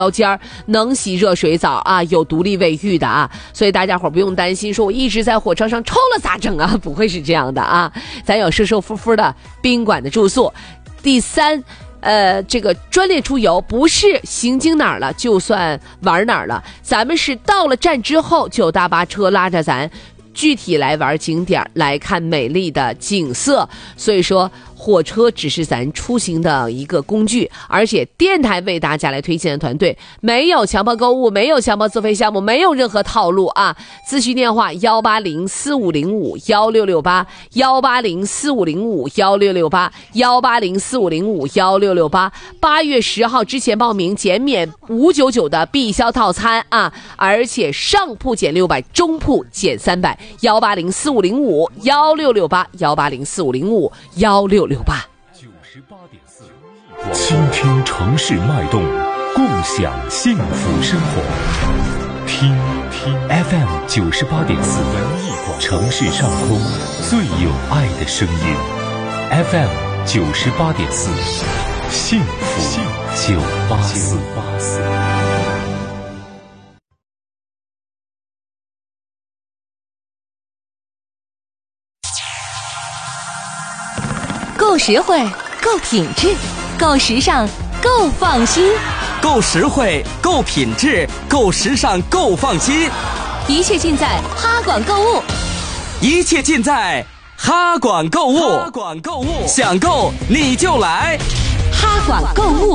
间能洗热水澡啊，有独立卫浴的啊，所以大家伙不用担心说我一直在火车上抽了咋整啊，不会是这样的啊，咱有舒舒服服的宾馆的住宿。第三，这个专列出游不是行经哪儿了就算玩哪儿了，咱们是到了站之后就有大巴车拉着咱具体来玩景点，来看美丽的景色。所以说火车只是咱出行的一个工具，而且电台为大家来推荐的团队没有强迫购物，没有强迫自费项目，没有任何套路啊！咨询电话18045051668，18045051668，18045051668。8月10号之前报名减免599的必销套餐啊，而且上铺减600，中铺减300，18045051668，18045051668。 倾听城市脉动，共享幸福生活。听 FM 98.4，城市上空最有爱的声音。FM 98.4，幸福984。 够实惠，够品质，够时尚，够放心。 够实惠，够品质，够时尚，够放心。 一切尽在哈管购物， 一切尽在哈管购物。哈管购物，想购你就来， 哈管购物。